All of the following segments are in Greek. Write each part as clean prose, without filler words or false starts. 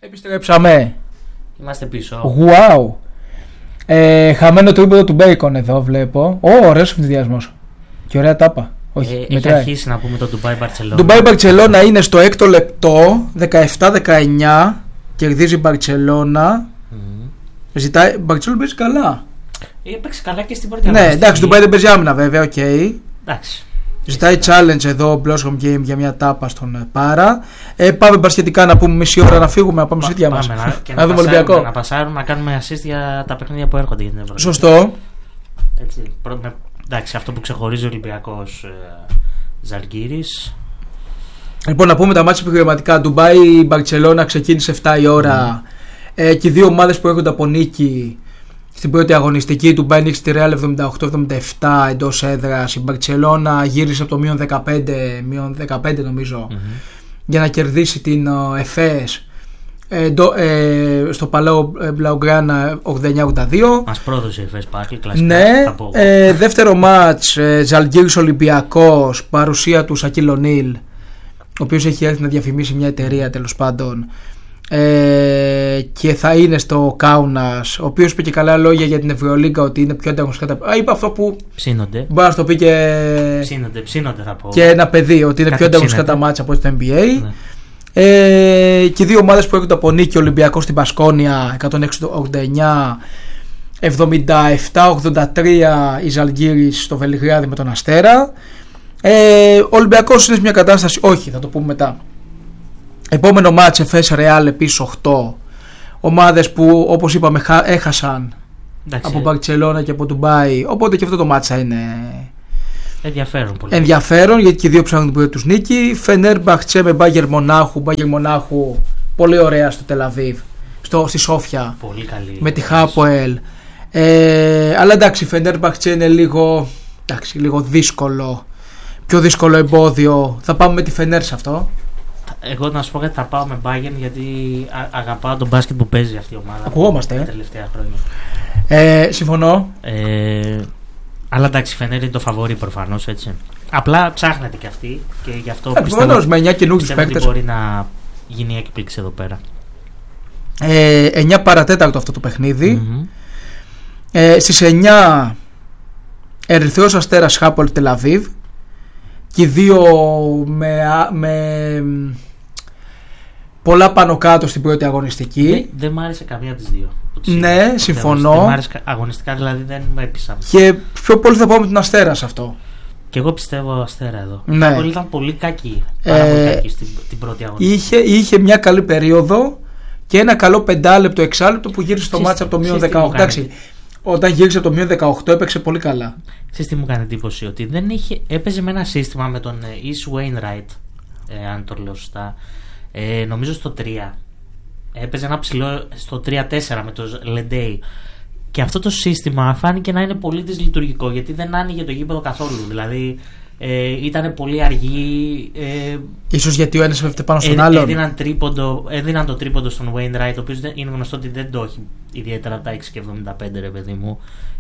Επιστρέψαμε. Είμαστε πίσω. Wow. Χαμένο τρίποντο του Μπέικον εδώ βλέπω. Ωραίος συνδυασμός. Και ωραία τάπα. Όχι, έχει αρχίσει να πούμε το Ντουμπάι Μπαρτσελώνα. Ντουμπάι Μπαρτσελώνα είναι στο 6ο λεπτό, 17-19. Κερδίζει η Μπαρτσελώνα. Ζητάει. Μπαρτσελώνα παίζει καλά. Παίξει καλά και στην πρώτη Ναι, εντάξει, Ντουμπάι δεν παίζει άμυνα βέβαια, οκ. Εντάξει. Ζητάει challenge εδώ, Blossom Game για μια τάπα στον Πάρα. Πάμε μπασκετικά να πούμε μισή ώρα να φύγουμε, να πάμε σπίτια μας. Να δούμε Ολυμπιακό. Να πασάρουμε, να κάνουμε assist για τα παιχνίδια που έρχονται για την Ευρώπη. Σωστό. Έτσι, εντάξει, αυτό που ξεχωρίζει ο Ολυμπιακός Ζαλγκίρις. Λοιπόν, να πούμε τα μάτια επιχειρηματικά. Ντουμπάι, Μπαρτσελώνα ξεκίνησε 7 η ώρα. Και οι δύο ομάδες που έρχονται από νίκη. Στην πρώτη αγωνιστική του Μπάι νίκησε τη Real 78-77 εντός έδρας. Η Μπαρτσελώνα γύρισε από το μείον 15 νομίζω, για να κερδίσει την Εφές στο Παλαιό Μπλαουγκράνα 89-82. Μας πρόδωσε η Εφές πάλι, κλασικά. Ναι, δεύτερο μάτς Ζαλγκίρις Ολυμπιακός, παρουσία του Σακίλ Ονίλ, ο οποίος έχει έρθει να διαφημίσει μια εταιρεία τέλος πάντων. Και θα είναι στο Κάουνας, ο οποίος είπε και καλά λόγια για την Ευρωλίγκα, ότι είναι πιο ανταγωνιστικά. Είπε αυτό που ψήνονται. Μπορεί να το πει και. Ψήνονται θα πω. Και ένα παιδί, ότι είναι πιο ανταγωνιστικά τα μάτσα από το NBA. Ναι. Και δύο ομάδες που έρχονται από νίκη. Ο Ολυμπιακός στην Μπασκόνια 106-89, 77-83 η Ζαλγκίρις στο Βελιγράδι με τον Αστέρα. Ο Ολυμπιακός είναι σε μια κατάσταση. Όχι, θα το πούμε μετά. Επόμενο μάτς Εφές Ρεάλ επίσης 8. Ομάδες που όπως είπαμε έχασαν. Εντάξει, από Μπαρτσελώνα και από Ντουμπάι. Οπότε και αυτό το μάτς θα είναι ενδιαφέρον, γιατί και οι δύο ψάχνουν την πρώτη τους νίκη. Φενέρμπαχτσε με Μπάγερ Μονάχου. Μπάγερ Μονάχου πολύ ωραία στο Τελαβίβ, στη Σόφια. Πολύ καλή. Με τη Χάποελ. Αλλά εντάξει, Φενέρμπαχτσε είναι λίγο δύσκολο. Πιο δύσκολο εμπόδιο. Θα πάμε με τη Φενέρ σε αυτό. Εγώ να σου πω ότι θα πάω με Bayern, γιατί αγαπάω τον μπάσκετ που παίζει αυτή η ομάδα. Ακουγόμαστε. Τα τελευταία χρόνια. Συμφωνώ. Αλλά εντάξει, Φενέρ είναι το φαβόρι προφανώς, έτσι. Απλά ψάχνεται και αυτή και γι' αυτό πιστεύω ότι μπορεί να γίνει έκπληξη εδώ πέρα. 9 παρατέταρτο αυτό το παιχνίδι. Στις 9 Ερυθρός Αστέρας Χάπολ Τελαβίβ. Και οι δύο με πολλά πάνω κάτω στην πρώτη αγωνιστική. Δεν μ' άρεσε καμία από τις δύο. Ναι, συμφωνώ. Δεν μ' άρεσε αγωνιστικά, δηλαδή δεν με έπεισαν. Και πιο πολύ θα πάω με την Αστέρα σε αυτό. Και εγώ πιστεύω Αστέρα εδώ. Ναι. Ήταν πολύ κακή. Πάρα πολύ κακή στην πρώτη αγωνιστική. Είχε μια καλή περίοδο και ένα καλό 5λεπτο, 6λεπτο που γύρισε στο μάτς από το μείον 18. Εντάξει. Όταν γύρισε από το μείον 18 έπαιξε πολύ καλά. Ξέρεις τι μου κάνει εντύπωση? Ότι δεν έπαιζε με ένα σύστημα με τον East Wainwright, αν το λέω σωστά, νομίζω στο 3. Έπαιζε ένα ψηλό στο 3-4 με τον Λεντέι. Και αυτό το σύστημα φάνηκε να είναι πολύ δυσλειτουργικό, γιατί δεν άνοιγε το γήπεδο καθόλου. Δηλαδή ήταν πολύ αργή. Ίσως γιατί ο ένας έφευτε πάνω στον άλλον. Έδιναν το τρίποντο στον Wainwright, ο οποίος είναι γνωστό ότι δεν το έχει ιδιαίτερα από τα 6,75, ρε παιδί μου.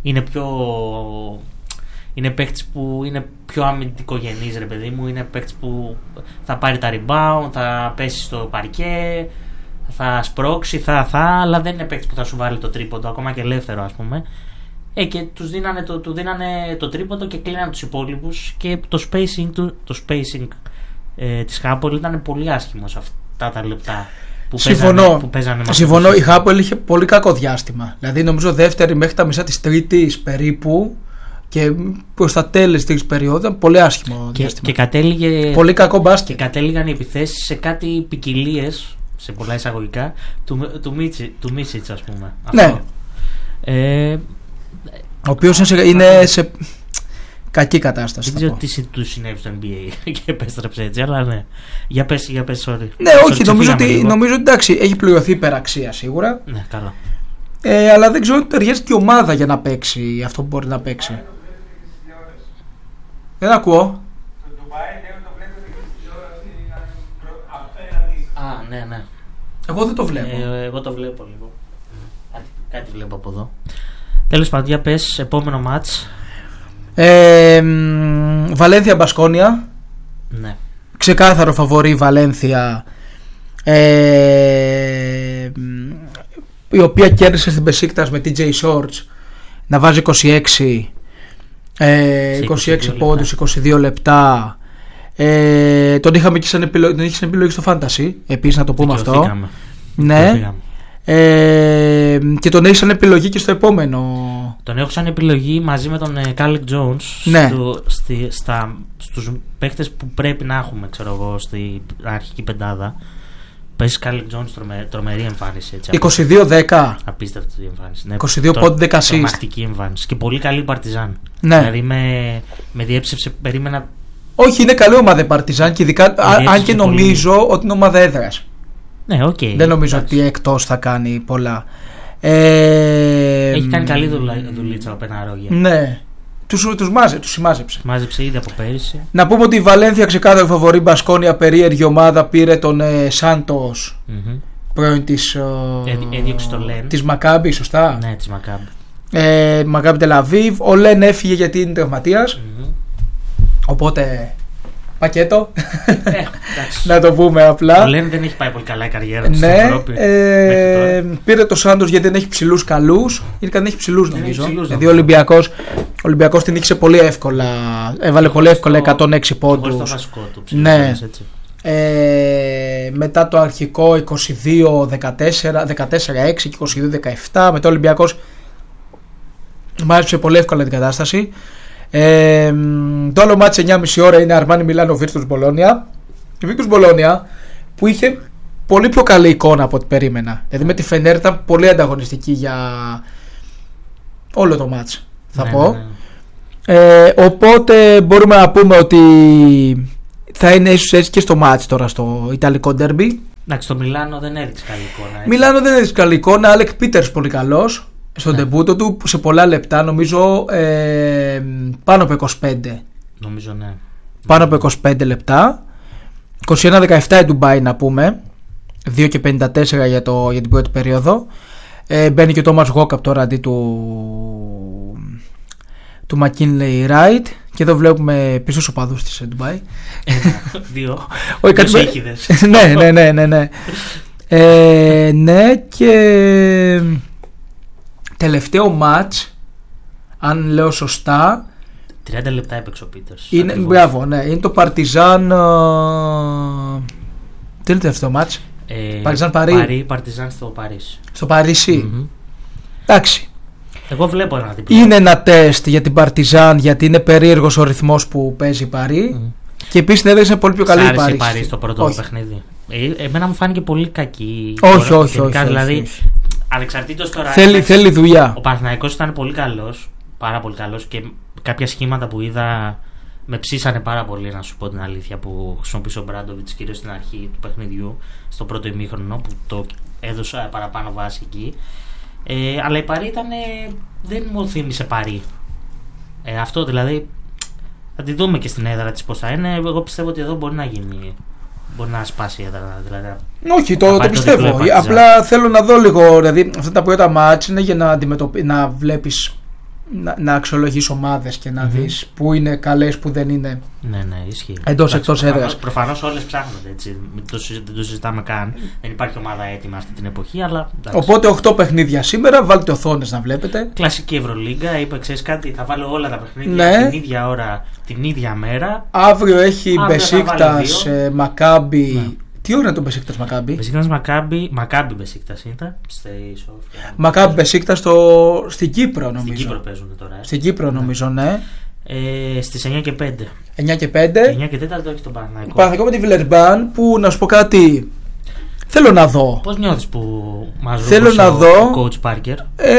Είναι παίκτης που είναι πιο αμυντικογενής, ρε παιδί μου. Είναι παίκτης που θα πάρει τα rebound, θα πέσει στο παρκέ, θα σπρώξει, αλλά δεν είναι παίκτης που θα σου βάλει το τρίποντο, ακόμα και ελεύθερο, ας πούμε. Και του δίνανε το τρίποντο και κλείνανε τους υπόλοιπους, και το spacing της Χάπολ ήταν πολύ άσχημο σε αυτά τα λεπτά που παίζανε. Συμφωνώ, η Χάπολ είχε πολύ κακό διάστημα. Δηλαδή νομίζω δεύτερη μέχρι τα μισά της τρίτης περίπου και προς τα τέλη της τρίτης περίοδου ήταν πολύ άσχημο διάστημα. Και κατέληγε πολύ κακό μπάσκετ. Και κατέληγαν οι επιθέσεις σε κάτι ποικιλίες, σε πολλά εισαγωγικά, του Μίσιτς, ας πούμε. Ναι. Ο οποίος είναι σε κακή κατάσταση. Δεν ξέρω τι του συνέβη στο NBA και επέστρεψε έτσι, αλλά ναι. Για πες, sorry. Ναι, όχι, νομίζω ότι εντάξει, έχει πληρωθεί υπεραξία σίγουρα. Ναι, καλά. Αλλά δεν ξέρω ότι ταιριάζει και η ομάδα για να παίξει αυτό που μπορεί να παίξει. Δεν ακούω. Ναι. Εγώ δεν το βλέπω. Εγώ το βλέπω λίγο. Κάτι βλέπω από εδώ. Τέλος πάντων, για πες, επόμενο μάτς. Βαλένθια Μπασκόνια. Ναι. Ξεκάθαρο φαβορί Βαλένθια. η οποία κέρδισε στην Μπεσίκτας με TJ Shorts να βάζει 26 πόντους, 22 λεπτά. Τον είχαμε και σαν επιλογή στο Fantasy, επίσης να το πούμε αυτό. Ναι. Και τον έχει σαν επιλογή και στο επόμενο. Τον έχω σαν επιλογή μαζί με τον Κάλικ Jones, ναι, στους παίχτες που πρέπει να έχουμε, ξέρω εγώ, στην αρχική πεντάδα. Παίζει Κάλικ Jones, τρομερή εμφάνιση. 22-10. Απίστευτη εμφάνιση. Ναι, 22 πόντου, 10 assist. Τρομακτική εμφάνιση. Και πολύ καλή Παρτιζάν. Ναι. Δηλαδή με διέψευσε, περίμενα. Όχι, είναι καλή ομάδα η Παρτιζάν και ειδικά αν και νομίζω πολύ, ότι είναι ομάδα έδρας. Ναι, okay, δεν νομίζω ότι εκτός θα κάνει πολλά. Έχει κάνει καλή δουλίτσα ο Πεναρόγια. Ναι. Τους συμμάζεψε. Μάζεψε ήδη από πέρυσι. Να πούμε ότι η Βαλένθια, ξεκάθαρο φαβορί, Μπασκόνια, περίεργη ομάδα, πήρε τον Σάντος, πρώην της Μακάμπι, σωστά. Ναι, της Μακάμπι. Μακάμπι Τελαβίβ. Ο Λεν έφυγε γιατί είναι τραυματίας. Οπότε πακέτο. Να το πούμε απλά. Ο Λεν δεν έχει πάει πολύ καλά η καριέρα του, ναι, στην Ευρώπη. πήρε το Σάντος γιατί δεν έχει ψηλούς καλούς. Γενικά δεν έχει ψηλούς, νομίζω. Δηλαδή ο Ολυμπιακός την νίκησε πολύ εύκολα. Έβαλε πολύ εύκολα 106 πόντους. Χωρίς το βασικό του. Ναι. Μετά το αρχικό 22-14-6 και 22-17. Μετά ο Ολυμπιακός μάζεψε πολύ εύκολα την κατάσταση. Το άλλο μάτς 9.30 ώρα είναι Αρμάνι Μιλάνο Βίρτους Μπολόνια. Η Βίρτους Μπολόνια που είχε πολύ πιο καλή εικόνα από ό,τι περίμενα. Δηλαδή με τη Φενέρ ήταν πολύ ανταγωνιστική για όλο το μάτς, θα πω. Ναι. Οπότε μπορούμε να πούμε ότι θα είναι ίσως έτσι και στο μάτς τώρα στο Ιταλικό Ντέρμπι. Εντάξει, το Μιλάνο δεν έδειξε καλή εικόνα. Μιλάνο δεν έδειξε καλή εικόνα. Άλεκ Πίτερς πολύ καλός στον ντεμπούτο του σε πολλά λεπτά, νομίζω πάνω από 25. Νομίζω, ναι. Πάνω από 25 λεπτά. 21-17 η Ντουμπάι, να πούμε. 2 και 54 για την πρώτη περίοδο. Μπαίνει και ο Τόμας Γόκαπ τώρα αντί του Μακίνλεϊ Ράιτ. Και εδώ βλέπουμε πίσω στους οπαδούς της Ντουμπάι. Δύο έχιδες. Ναι. Ναι, και τελευταίο μάτς, αν λέω σωστά, 30 λεπτά έπαιξε ο Πίτερς. Μπράβο, ναι. Είναι το Παρτιζάν. Τι είναι το τελευταίο μάτς? Παρτιζάν Παρτιζάν στο Παρίσι. Στο Παρίσι. Εντάξει. Εγώ βλέπω ένα διπλό. Είναι ένα τεστ για την Παρτιζάν, γιατί είναι περίεργος ο ρυθμός που παίζει η Παρί. Και επίσης δεν έδειξε πολύ πιο καλή η Παρί. Άρεσε η Παρί στο πρώτο παιχνίδι. Εμένα μου φάνηκε πολύ κακή. Όχι. Δηλαδή, ανεξαρτήτως τώρα. Θέλει δουλειά. Ο Παναθηναϊκός ήταν πολύ καλός. Πάρα πολύ καλός. Και κάποια σχήματα που είδα με ψήσανε πάρα πολύ, να σου πω την αλήθεια, που χρησιμοποίησε ο Μπράντοβιτς κυρίως στην αρχή του παιχνιδιού, στο πρώτο ημίχρονο, που το έδωσα παραπάνω βάση εκεί. Αλλά η Παρί δεν μου θύμισε Παρί. Αυτό δηλαδή θα τη δούμε και στην έδρα της πώς θα είναι. Εγώ πιστεύω ότι εδώ μπορεί να γίνει. Μπορεί να σπάσει η έδρα. Δηλαδή, όχι, το πιστεύω. Απλά θέλω να δω λίγο. Δηλαδή, αυτά τα πρώτα μάτς είναι για να βλέπεις, να αξιολογείς ομάδες και να δεις που είναι καλές, που δεν είναι. Ναι, ισχύει. Εντός-εκτός έδρας. Προφανώς όλες ψάχνονται, έτσι. Δεν το συζητάμε καν. Δεν υπάρχει ομάδα έτοιμη αυτή την εποχή. Αλλά, οπότε 8 παιχνίδια σήμερα. Βάλτε οθόνες να βλέπετε. Κλασική Ευρωλίγκα. Είπα, ξέρεις κάτι, θα βάλω όλα τα παιχνίδια την ίδια ώρα, την ίδια μέρα. Αύριο έχει Μπεσίκτας Μακάμπι. Ναι. Τι ώρα είναι το Μπεσίκτας Μακάμπι? Μπεσίκτας Μακάμπι Μπεσίκτας είναι. Μακάμπι Μπεσίκτας στην Κύπρο, νομίζω. Στην Κύπρο παίζουν τώρα. Στην Κύπρο, νομίζω, ναι. Στις 9 και 5. 9 και 5. 9 και 4 έχει τον Παναθηναϊκό. Παναθηναϊκό με τη Βιλερμπάν, που να σου πω κάτι. Θέλω να δω. Πώς νιώθεις που μας θέλω να δω. Ο Coach Parker?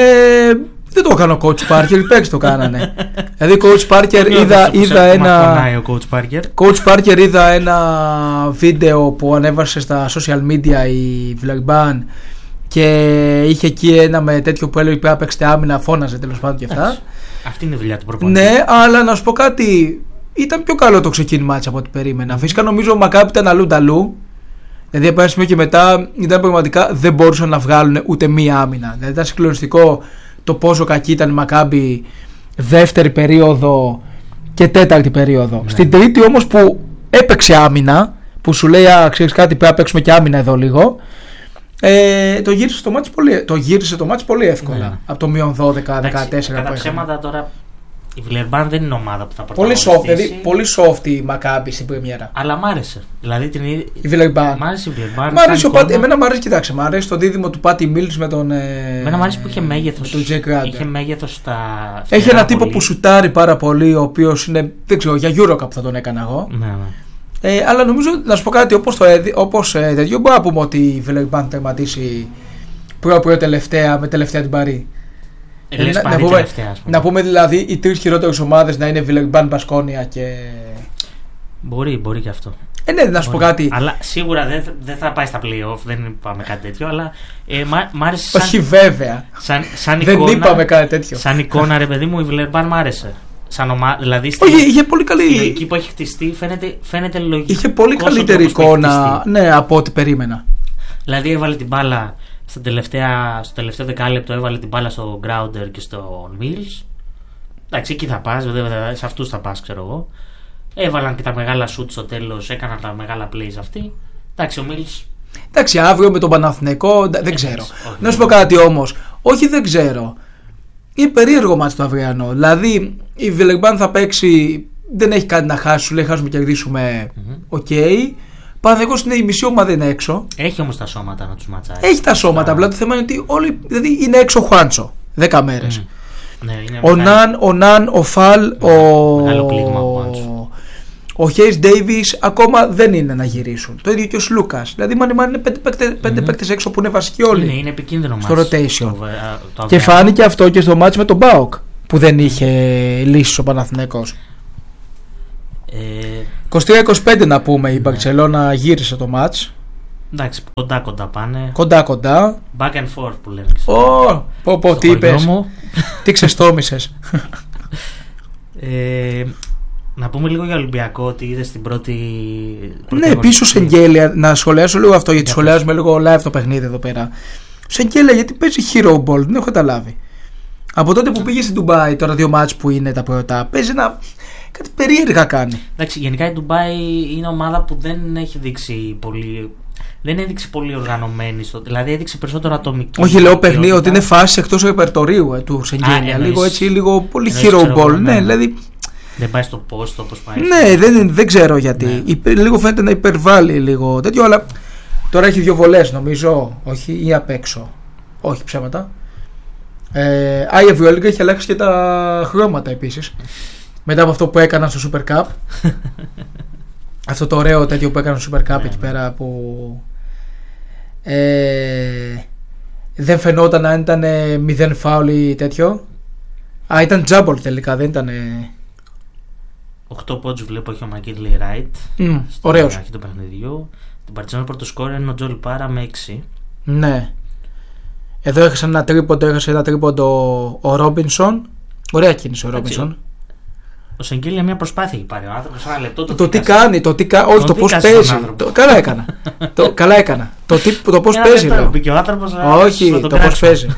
Δεν το έκανε ο Coach Parker, οι παίκτες το κάνανε. Δηλαδή Coach Parker είδα ένα. Coach Parker είδα ένα βίντεο που ανέβασε στα social media η Vlogban και είχε εκεί ένα με τέτοιο που έλεγε πρέπει να παίξετε άμυνα, φώναζε τέλος πάντων και αυτά. Αυτή είναι η δουλειά του προπονητή. Ναι, αλλά να σου πω κάτι, ήταν πιο καλό το ξεκίνημά της από ό,τι περίμενα. Φυσικά νομίζω ο Μακάμπι ήταν αλλού. Δηλαδή από ένα σημείο και μετά ήταν πραγματικά δεν μπορούσαν να βγάλουν ούτε μία άμυνα. Δηλαδή ήταν συγκλονιστικό το πόσο κακή ήταν η Μακάμπι δεύτερη περίοδο και τέταρτη περίοδο. Ναι. Στην τρίτη όμως που έπαιξε άμυνα, που σου λέει ξέρεις κάτι, πρέπει να παίξουμε και άμυνα εδώ λίγο. Το γύρισε το μάτς πολύ εύκολα. Ναι. Από το μείον 12-14. Κατά ψέματα τώρα η Βιλερμπάν δεν είναι ομάδα που θα πολύ πρωταγωνιστήσει. πολύ soft η Μακάμπι στην πρεμιέρα. Αλλά μ' άρεσε. Δηλαδή η Βιλερμπάν. Μ' άρεσε η Βιλερμπάν. Εμένα μ' άρεσε, κοιτάξτε, μ' άρεσε το δίδυμο του Πάτι Μίλς με τον. Εμένα μ' άρεσε που είχε μέγεθος. Είχε μέγεθος στα. Έχει ένα τύπο που σουτάρει πάρα πολύ, ο οποίος είναι. Δεν ξέρω, για Eurocup θα τον έκανα εγώ. Ναι. Αλλά νομίζω, να σου πω κάτι, όπως τέτοιο, μπορούμε να πούμε ότι η Βιλερμπάν θα τερματίσει τελευταία με τελευταία την Παρί. Να πούμε δηλαδή οι τρεις χειρότερες ομάδες να είναι Βιλερμπάν, Μπασκόνια και. Μπορεί και αυτό. Ναι, να σου πω κάτι. Αλλά σίγουρα δεν θα πάει στα play-off, δεν είπαμε κάτι τέτοιο. Αλλά μ' άρεσε. Όχι, βέβαια. Σαν δεν εικόνα, είπαμε κάτι τέτοιο. Σαν εικόνα, ρε παιδί μου, η Βιλερμπάν μ' άρεσε. Δηλαδή όχι, είχε πολύ καλή. Στην λογική που έχει χτιστεί φαίνεται λογικό. Είχε πολύ καλύτερη εικόνα, ναι, από ό,τι περίμενα. Δηλαδή έβαλε την μπάλα στο τελευταίο δεκάλεπτο, έβαλε την μπάλα στο Grounder και στο Mills. Εντάξει, εκεί θα πας, σε αυτούς θα πας, ξέρω εγώ. Έβαλαν και τα μεγάλα shoot στο τέλος, έκαναν τα μεγάλα plays αυτοί. Εντάξει, ο Mills. Εντάξει, αύριο με τον Παναθηναϊκό δεν ξέρω. Να σου πω κάτι όμως. Όχι, δεν ξέρω. Είναι περίεργο μάτς το αυριανό. Δηλαδή η Βιλερμπάν θα παίξει, δεν έχει κάτι να χάσει, σου λέει χάσουμε και κερδίσουμε. Οκ. Παναθηναϊκός είναι η μισή ομάδα είναι έξω. Έχει όμως τα σώματα να τους ματσάει. Έχει τα σώματα, απλά το θέμα είναι ότι όλοι. Δηλαδή είναι έξω ο Χουάντσο 10 μέρες. Ναι, ο Ναν, ο Φαλ, ο Χέις Ντέιβις ακόμα δεν είναι να γυρίσουν. Το ίδιο και ο Σλούκας. Δηλαδή είναι 5 παίκτες έξω που είναι βασικοί όλοι. Είναι επικίνδυνο στο rotation. Το και φάνηκε αυτό και στο μάτς με τον Μπάουκ που δεν είχε λύσει ο Παναθηναϊκός. 23-25 να πούμε, η Μπαρτσελώνα γύρισε το μάτς. Εντάξει, κοντά πάνε. Κοντά. Back and forth που λένε. Τι είπες. Τι ξεστόμησες. Να πούμε λίγο για Ολυμπιακό, ότι είδε στην πρώτη. Ναι, πίσω Σεγγέλια. Να σχολιάσω λίγο αυτό, γιατί σχολιάζουμε λίγο live το παιχνίδι εδώ πέρα. Σεγγέλια, γιατί παίζει hero ball, δεν έχω καταλάβει. Από τότε που πήγε στην Ντουμπάι, τώρα 2 μάτς που είναι τα πρώτα, παίζει κάτι περίεργα κάνει. Εντάξει, γενικά η Ντουμπάι είναι ομάδα που δεν έχει δείξει πολύ. Δεν έδειξε πολύ οργανωμένη, δηλαδή έδειξε περισσότερο ατομική. Όχι, λέω παιχνίδι ότι είναι φάση εκτός ρεπερτορίου του Σεγγέλια. Λίγο πολύ hero ball. Ναι, δηλαδή. Δεν πάει στο post όπως πάει. Ναι, δεν ξέρω γιατί. Ναι. Λίγο φαίνεται να υπερβάλλει λίγο τέτοιο, αλλά τώρα έχει 2 βολές νομίζω. Όχι, ή απ' έξω. Όχι, ψέματα. Η Ευρωλίγκα έχει αλλάξει και τα χρώματα επίσης. Μετά από αυτό που έκαναν στο Super Cup. Αυτό το ωραίο τέτοιο που έκαναν στο Super Cup εκεί πέρα που. Δεν φαινόταν αν ήταν 0 φάουλ ή τέτοιο. Ήταν τζάμπολ τελικά, δεν ήταν. 8 πόντους βλέπω έχει ο Μακίτλι Ράιτ. Ωραίος. Στην αρχή του παιχνιδιού. Την Παρτιζάν πρώτο σκόρ είναι ο Τζολ Πάρα με 6. Ναι. Εδώ έχασε ένα τρίποντο ο Ρόμπινσον. Ωραία κίνηση ο Ρόμπινσον. Ο Σεγγέλια μια προσπάθεια έχει πάρει ο άνθρωπος. Ένα λεπτό το τι κάνει, όχι το πώς παίζει. Καλά έκανα. Καλά έκανα. Το πώς παίζει. Όχι, το πώς παίζει.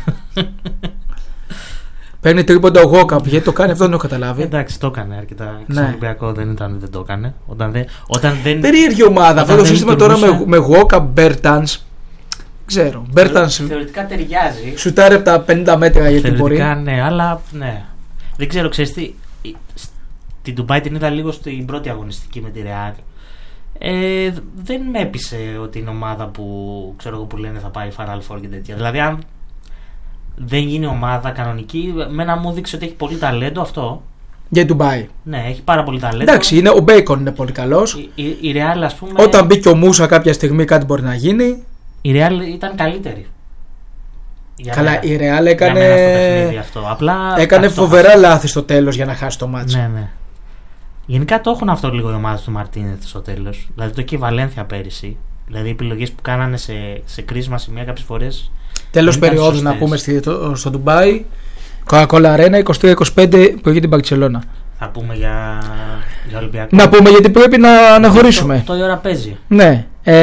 Παίρνει τρίποντα ο Γόκαπ, γιατί το κάνει αυτό δεν το καταλάβει. Εντάξει, το έκανε αρκετά. Στον Ολυμπιακό δεν το έκανε. Περίεργη ομάδα. Αυτό το σύστημα τώρα με Γόκαπ, Μπέρτανς. Ξέρω. Μπέρτανς. Θεωρητικά ταιριάζει. Σουτάρει από τα 50 μέτρα γιατί μπορεί. Θεωρητικά ναι, αλλά ναι. Δεν ξέρω, ξέρεις τι. Την Ντουμπάι την είδα λίγο στην πρώτη αγωνιστική με τη Ρεάλ. Δεν με έπεισε ότι είναι ομάδα που λένε θα πάει Final Four και τέτοια. Δηλαδή, αν δεν γίνει ομάδα κανονική, μένα μου δείξει ότι έχει πολύ ταλέντο αυτό. Για την Ντουμπάι. Ναι, έχει πάρα πολύ ταλέντο. Εντάξει, ο Μπέικον είναι πολύ καλός. Η Ρεάλ, ας πούμε. Όταν μπήκε ο Μούσα κάποια στιγμή κάτι μπορεί να γίνει. Η Ρεάλ ήταν καλύτερη. Καλά, η Ρεάλ έκανε φοβερά λάθη στο τέλος για να χάσει το μάτσο. Ναι. Γενικά το έχουν αυτό λίγο οι ομάδες του Μαρτίνεθ στο τέλος. Δηλαδή το και η Βαλένθια πέρυσι. Δηλαδή οι επιλογές που κάνανε σε κρίσιμα σημεία κάποιες φορές. Τέλος περίοδου να πούμε στο Ντουμπάι. Coca-Cola Arena 23-25 που έχει την Μπαρτσελώνα. Θα πούμε για Ολυμπιακό. Να πούμε γιατί πρέπει να αναχωρήσουμε. Το η ώρα παίζει. Ναι.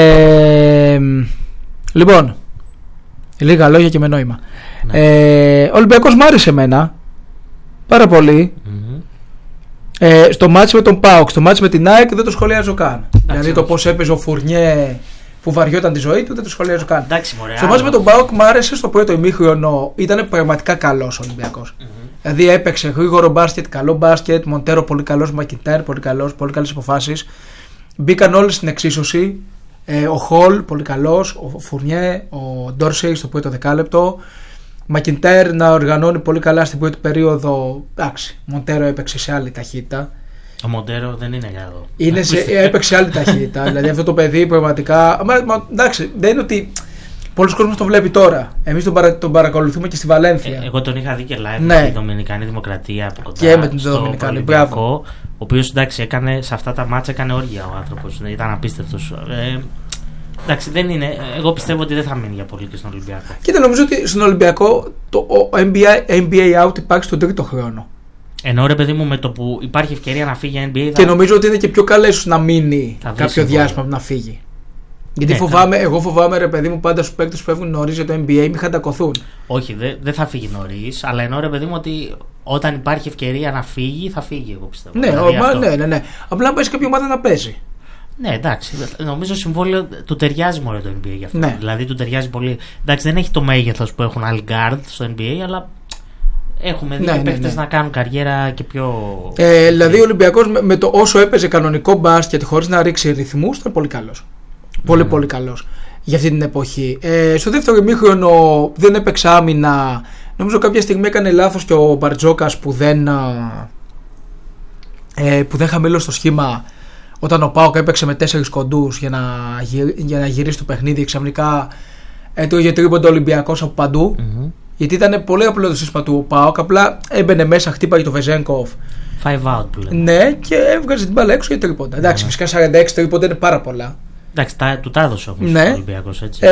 Λοιπόν, λίγα λόγια και με νόημα. Ναι. Ο Ολυμπιακός μ' άρεσε εμένα πάρα πολύ. Στο μάτς με τον ΠΑΟΚ, στο μάτς με την ΑΕΚ δεν το σχολιάζω καν. Δηλαδή το πώς έπαιζε ο Φουρνιέ που βαριόταν τη ζωή του, δεν το σχολιάζω καν. Εντάξει, μωρέ, στο μάτς με τον ΠΑΟΚ μου άρεσε στο πρώτο ημίχρονο, ήταν πραγματικά καλός ο Ολυμπιακός. Δηλαδή έπαιξε γρήγορο μπάσκετ, καλό μπάσκετ, Μοντέρο πολύ καλός, Μακιντέρ πολύ καλός, πολύ καλές αποφάσεις. Μπήκαν όλοι στην εξίσωση. Ο Χολ πολύ καλός, ο Φουρνιέ, ο Ντόρσεϊ στο πρώτο δεκάλεπτο. Μακιντέρ να οργανώνει πολύ καλά στην πρώτη περίοδο. Εντάξει, Μοντέρο έπαιξε σε άλλη ταχύτητα. Ο Μοντέρο δεν είναι για εδώ. Έπαιξε σε άλλη ταχύτητα. Δηλαδή αυτό το παιδί πραγματικά. Εντάξει, δεν είναι ότι πολλοί κόσμος το βλέπει τώρα. Εμείς τον παρακολουθούμε και στη Βαλένθια. Εγώ τον είχα δει και live ναι. με τη Δομινικανή Δημοκρατία από κοντά. Και με την Δομινικανή, μπράβο. Ο οποίος έκανε σε αυτά τα μάτσα έκανε όργια ο άνθρωπος. Ήταν απίστευτος. Εντάξει, δεν είναι. Εγώ πιστεύω ότι δεν θα μείνει για πολύ και στον Ολυμπιακό. Κοίτα, νομίζω ότι στον Ολυμπιακό το NBA out υπάρχει στον τρίτο χρόνο. Ενώ ρε παιδί μου, με το που υπάρχει ευκαιρία να φύγει NBA. Και νομίζω ότι είναι και πιο καλά ίσως να μείνει κάποιο διάστημα να φύγει. Γιατί εγώ φοβάμαι ρε παιδί μου πάντα στους παίκτες που φεύγουν νωρίς για το NBA μην χαντακωθούν. Όχι, δεν θα φύγει νωρίς, αλλά ενώ ρε παιδί μου ότι όταν υπάρχει ευκαιρία να φύγει, θα φύγει, εγώ πιστεύω. Ναι. Απλά πάει σε κάποια ομάδα να παίζει. Ναι, εντάξει. Νομίζω συμβόλαιο του ταιριάζει μόνο το NBA γι' αυτό. Ναι. Δηλαδή του ταιριάζει πολύ. Εντάξει, δεν έχει το μέγεθος που έχουν άλλοι guard στο NBA, αλλά έχουμε δει παίκτες να κάνουν καριέρα και πιο. Δηλαδή ο Ολυμπιακός με το όσο έπαιζε κανονικό μπάσκετ χωρίς να ρίξει ρυθμούς ήταν πολύ καλός. Πολύ καλός για αυτή την εποχή. Στο δεύτερο ημίχρονο δεν έπαιξε άμυνα. Νομίζω κάποια στιγμή έκανε λάθος και ο Μπαρτζόκας που δεν χαμήλωσε στο σχήμα. Όταν ο ΠΑΟΚ έπαιξε με 4 κοντούς για να γυρίσει το παιχνίδι, ξαφνικά έτρωγε τρίποντο Ολυμπιακός από παντού. Γιατί ήταν πολύ απλό το σύστημα του ΠΑΟΚ. Απλά έμπαινε μέσα, χτύπαγε το Βεζένκοφ. 5 out που λένε. Ναι, και έβγαζε την μπάλα έξω για τρίποντα. Εντάξει, φυσικά 46 τρίποντα είναι πάρα πολλά. Εντάξει, του τα έδωσε όμως ο Ολυμπιακός, έτσι.